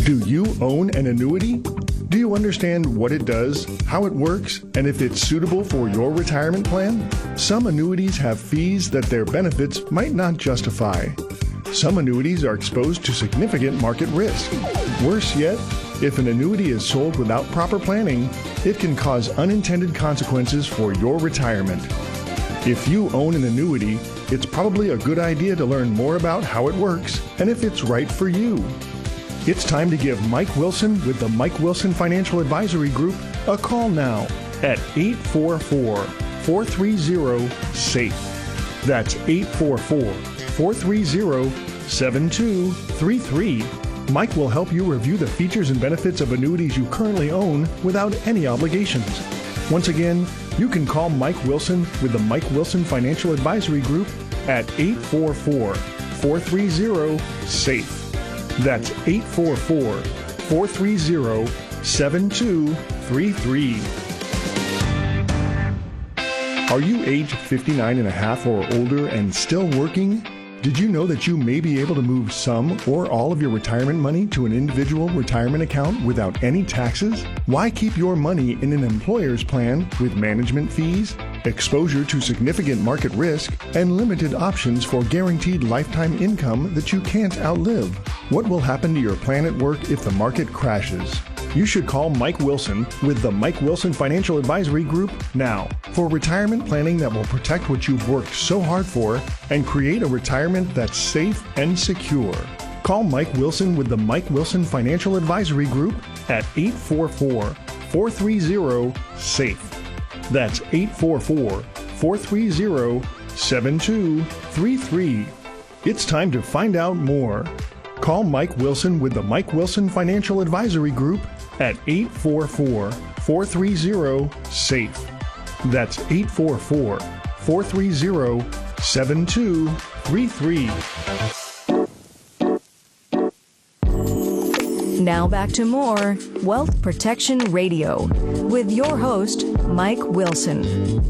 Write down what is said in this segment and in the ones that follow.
Do you own an annuity? Do you understand what it does, how it works, and if it's suitable for your retirement plan? Some annuities have fees that their benefits might not justify. Some annuities are exposed to significant market risk. Worse yet, if an annuity is sold without proper planning, it can cause unintended consequences for your retirement. If you own an annuity, it's probably a good idea to learn more about how it works and if it's right for you. It's time to give Mike Wilson with the Mike Wilson Financial Advisory Group a call now at 844-430-SAFE. That's 844-430-7233. Mike will help you review the features and benefits of annuities you currently own without any obligations. Once again, you can call Mike Wilson with the Mike Wilson Financial Advisory Group at 844-430-SAFE. That's 844-430-7233. Are you age 59 and a half or older and still working? Did you know that you may be able to move some or all of your retirement money to an individual retirement account without any taxes? Why keep your money in an employer's plan with management fees, exposure to significant market risk, and limited options for guaranteed lifetime income that you can't outlive? What will happen to your plan at work if the market crashes? You should call Mike Wilson with the Mike Wilson Financial Advisory Group now for retirement planning that will protect what you've worked so hard for and create a retirement that's safe and secure. Call Mike Wilson with the Mike Wilson Financial Advisory Group at 844-430-SAFE. That's 844-430-7233. It's time to find out more. Call Mike Wilson with the Mike Wilson Financial Advisory Group at 844-430-SAFE. That's 844-430-7233. Now back to more Wealth Protection Radio with your host, Mike Wilson.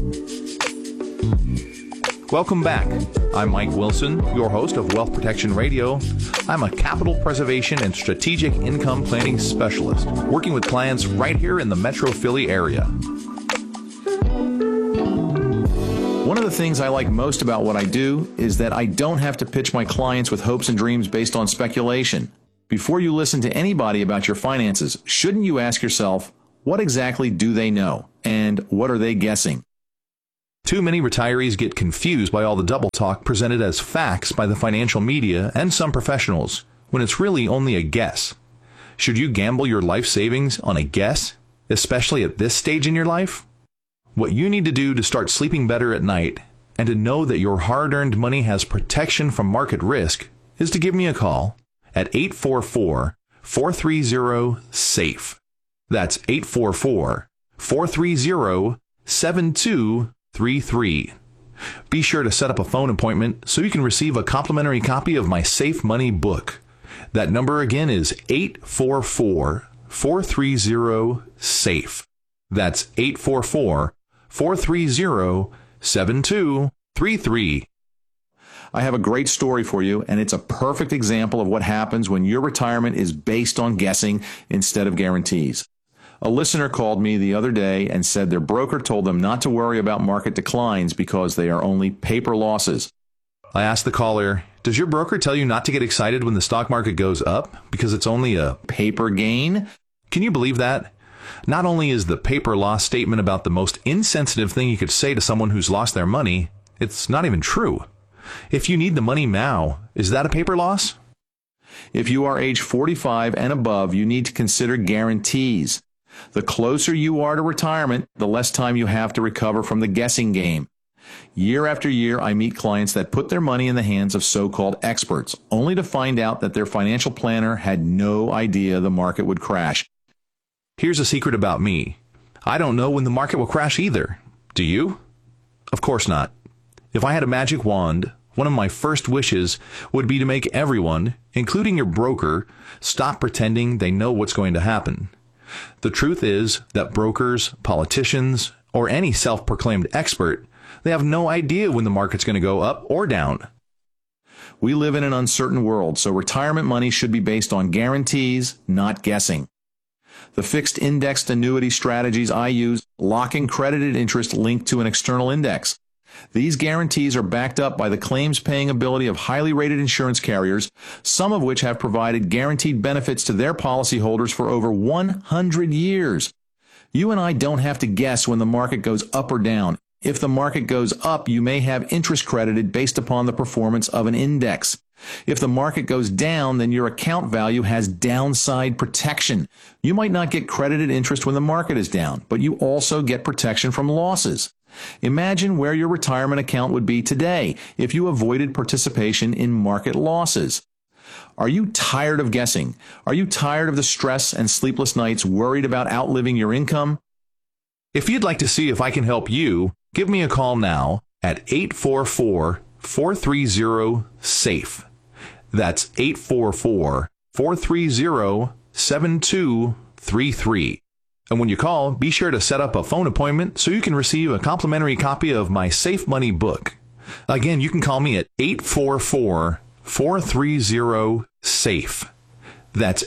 Welcome back. I'm Mike Wilson, your host of Wealth Protection Radio. I'm a capital preservation and strategic income planning specialist, working with clients right here in the Metro Philly area. One of the things I like most about what I do is that I don't have to pitch my clients with hopes and dreams based on speculation. Before you listen to anybody about your finances, shouldn't you ask yourself, what exactly do they know? And what are they guessing? Too many retirees get confused by all the double talk presented as facts by the financial media and some professionals, when it's really only a guess. Should you gamble your life savings on a guess, especially at this stage in your life? What you need to do to start sleeping better at night and to know that your hard-earned money has protection from market risk is to give me a call at 844-430-SAFE. That's 844-430-7233. Be sure to set up a phone appointment so you can receive a complimentary copy of my Safe Money book. That number again is 844-430-SAFE. That's 844-430-7233. I have a great story for you, and it's a perfect example of what happens when your retirement is based on guessing instead of guarantees. A listener called me the other day and said their broker told them not to worry about market declines because they are only paper losses. I asked the caller, does your broker tell you not to get excited when the stock market goes up because it's only a paper gain? Can you believe that? Not only is the paper loss statement about the most insensitive thing you could say to someone who's lost their money, it's not even true. If you need the money now, is that a paper loss? If you are age 45 and above, you need to consider guarantees. The closer you are to retirement, the less time you have to recover from the guessing game. Year after year, I meet clients that put their money in the hands of so-called experts, only to find out that their financial planner had no idea the market would crash. Here's a secret about me. I don't know when the market will crash either. Do you? Of course not. If I had a magic wand, one of my first wishes would be to make everyone, including your broker, stop pretending they know what's going to happen. The truth is that brokers, politicians, or any self-proclaimed expert, they have no idea when the market's going to go up or down. We live in an uncertain world, so retirement money should be based on guarantees, not guessing. The fixed indexed annuity strategies I use lock in credited interest linked to an external index. These guarantees are backed up by the claims-paying ability of highly rated insurance carriers, some of which have provided guaranteed benefits to their policyholders for over 100 years. You and I don't have to guess when the market goes up or down. If the market goes up, you may have interest credited based upon the performance of an index. If the market goes down, then your account value has downside protection. You might not get credited interest when the market is down, but you also get protection from losses. Imagine where your retirement account would be today if you avoided participation in market losses. Are you tired of guessing? Are you tired of the stress and sleepless nights worried about outliving your income? If you'd like to see if I can help you, give me a call now at 844-430-SAFE. That's 844-430-7233. And when you call, be sure to set up a phone appointment so you can receive a complimentary copy of my Safe Money book. Again, you can call me at 844-430-SAFE. That's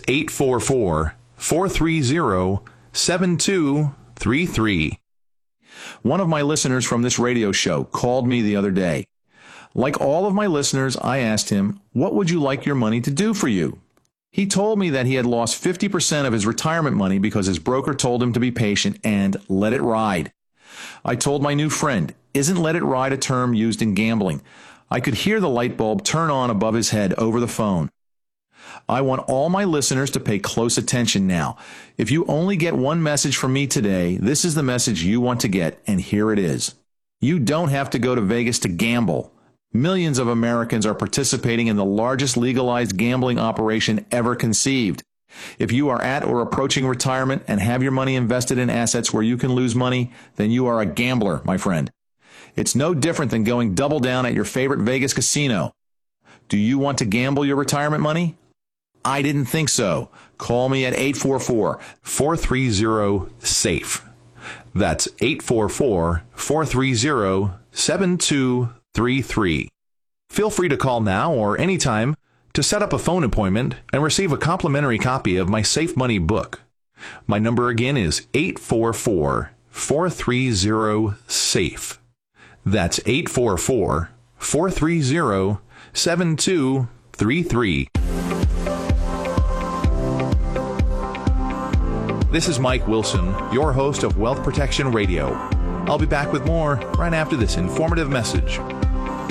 844-430-7233. One of my listeners from this radio show called me the other day. Like all of my listeners, I asked him, what would you like your money to do for you? He told me that he had lost 50% of his retirement money because his broker told him to be patient and let it ride. I told my new friend, isn't let it ride a term used in gambling? I could hear the light bulb turn on above his head over the phone. I want all my listeners to pay close attention now. If you only get one message from me today, this is the message you want to get, and here it is. You don't have to go to Vegas to gamble. Millions of Americans are participating in the largest legalized gambling operation ever conceived. If you are at or approaching retirement and have your money invested in assets where you can lose money, then you are a gambler, my friend. It's no different than going double down at your favorite Vegas casino. Do you want to gamble your retirement money? I didn't think so. Call me at 844-430-SAFE. That's 844-430-7233. Feel free to call now or anytime to set up a phone appointment and receive a complimentary copy of my Safe Money book. My number again is 844-430-SAFE. That's 844-430-7233. This is Mike Wilson, your host of Wealth Protection Radio. I'll be back with more right after this informative message.